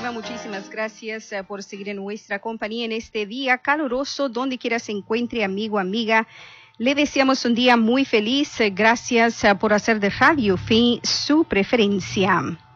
muchísimas gracias por seguir en nuestra compañía en este día caluroso, donde quiera se encuentre, amigo, amiga. Le deseamos un día muy feliz. Gracias por hacer de Radio Fe su preferencia.